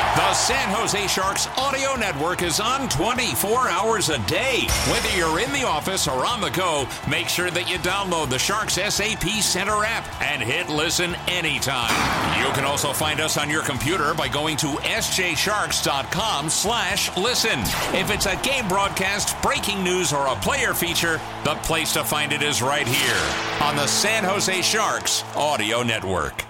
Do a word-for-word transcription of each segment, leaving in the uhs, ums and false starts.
The San Jose Sharks Audio Network is on twenty-four hours a day. Whether you're in the office or on the go, make sure that you download the Sharks S A P Center app and hit listen anytime. You can also find us on your computer by going to s j sharks dot com slash listen. If it's a game broadcast, breaking news, or a player feature, the place to find it is right here on the San Jose Sharks Audio Network.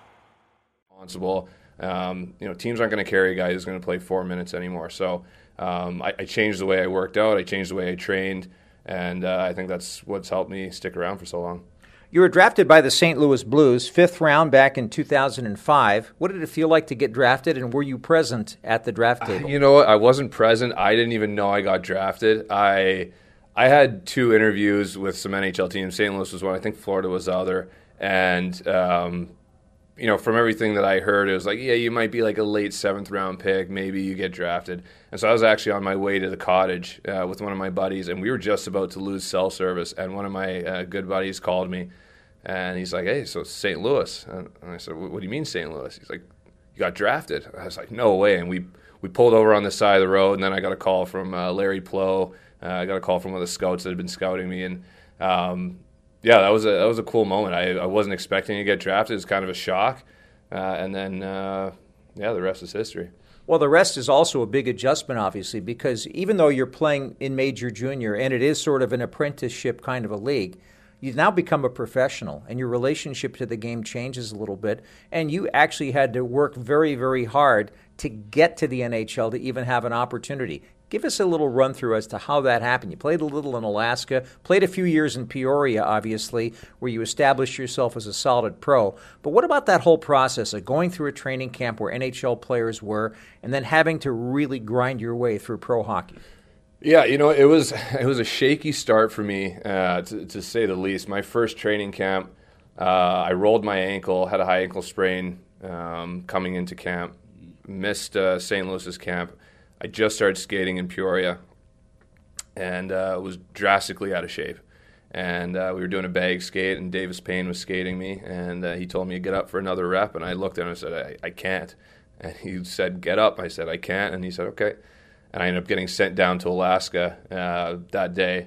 Responsible. Um, you know, teams aren't going to carry a guy who's going to play four minutes anymore. So um, I, I changed the way I worked out. I changed the way I trained. And uh, I think that's what's helped me stick around for so long. You were drafted by the Saint Louis Blues, fifth round back in two thousand five. What did it feel like to get drafted, and were you present at the draft table? You know what? I wasn't present. I didn't even know I got drafted. I I had two interviews with some N H L teams. Saint Louis was one. I think Florida was the other. And um, you know, from everything that I heard, it was like, yeah, you might be like a late seventh round pick. Maybe you get drafted. And so I was actually on my way to the cottage uh, with one of my buddies, and we were just about to lose cell service. And one of my uh, good buddies called me, and he's like, hey, so it's Saint Louis. And I said, what do you mean Saint Louis? He's like, you got drafted. I was like, no way. And we, we pulled over on the side of the road, and then I got a call from uh, Larry Plow. Uh, I got a call from one of the scouts that had been scouting me. And um, yeah, that was a that was a cool moment. I, I wasn't expecting to get drafted. It was kind of a shock. Uh, and then, uh, yeah, the rest is history. Well, the rest is also a big adjustment, obviously, because even though you're playing in Major Junior, and it is sort of an apprenticeship kind of a league, you now become a professional, and your relationship to the game changes a little bit, and you actually had to work very, very hard to get to the N H L to even have an opportunity. Give us a little run-through as to how that happened. You played a little in Alaska, played a few years in Peoria, obviously, where you established yourself as a solid pro. But what about that whole process of going through a training camp where N H L players were and then having to really grind your way through pro hockey? Yeah, you know, it was it was a shaky start for me, uh, to, to say the least. My first training camp, uh, I rolled my ankle, had a high ankle sprain um, coming into camp, missed uh, Saint Louis's camp. I just started skating in Peoria and uh, was drastically out of shape. And uh, we were doing a bag skate, and Davis Payne was skating me, and uh, he told me to get up for another rep, and I looked at him and said, I, I can't. And he said, get up. I said, I can't. And he said, okay. And I ended up getting sent down to Alaska uh, that day.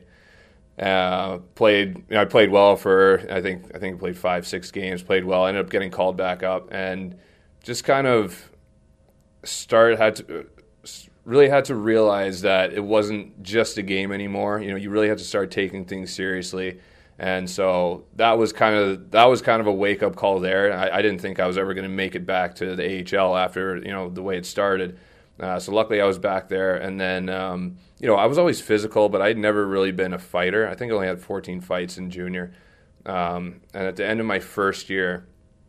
Uh, played, you know, I played well for, I think, I think I played five, six games, played well. I ended up getting called back up, and just kind of started, had to, really had to realize that it wasn't just a game anymore. You know, you really had to start taking things seriously. And so that was kind of that was kind of a wake-up call there. I, I didn't think I was ever going to make it back to the A H L after, you know, the way it started. Uh, so luckily I was back there. And then, um, you know, I was always physical, but I'd never really been a fighter. I think I only had fourteen fights in junior. Um, and at the end of my first year,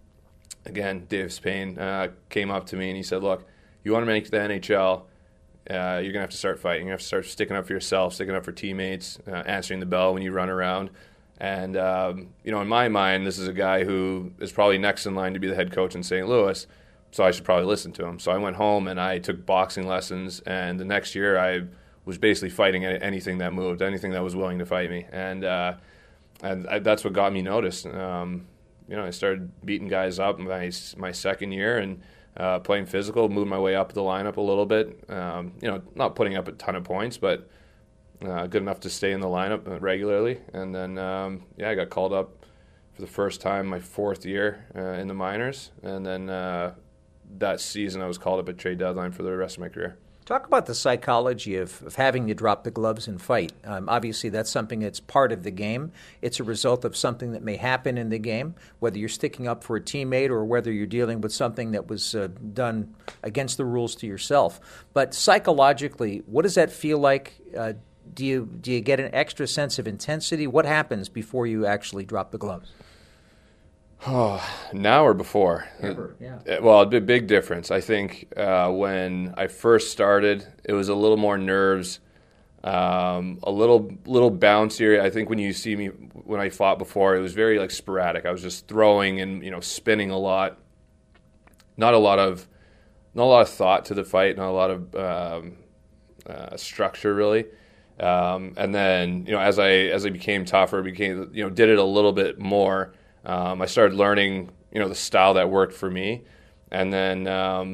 again, Davis Payne uh, came up to me and he said, look, you want to make the N H L, Uh, you're going to have to start fighting. You're going to have to start sticking up for yourself, sticking up for teammates, uh, answering the bell when you run around. And, um, you know, in my mind, this is a guy who is probably next in line to be the head coach in Saint Louis, so I should probably listen to him. So I went home and I took boxing lessons, and the next year I was basically fighting anything that moved, anything that was willing to fight me. And uh, and I, that's what got me noticed. Um, you know, I started beating guys up my, my second year, and Uh, playing physical, moved my way up the lineup a little bit. Um, you know, not putting up a ton of points, but uh, good enough to stay in the lineup regularly. And then, um, yeah, I got called up for the first time my fourth year uh, in the minors. And then uh, that season I was called up at trade deadline for the rest of my career. Talk about the psychology of, of having to drop the gloves and fight. Um, obviously, that's something that's part of the game. It's a result of something that may happen in the game, whether you're sticking up for a teammate or whether you're dealing with something that was uh, done against the rules to yourself. But psychologically, what does that feel like? Uh, do you do you get an extra sense of intensity? What happens before you actually drop the gloves? Oh, now or before? Ever, yeah. Well, a big difference. I think uh, when I first started, it was a little more nerves, um, a little little bouncier. I think when you see me when I fought before, it was very like sporadic. I was just throwing and you know spinning a lot. Not a lot of not a lot of thought to the fight. Not a lot of um, uh, structure really. Um, and then you know as I as I became tougher, became you know did it a little bit more. Um, I started learning, you know, the style that worked for me, and then um,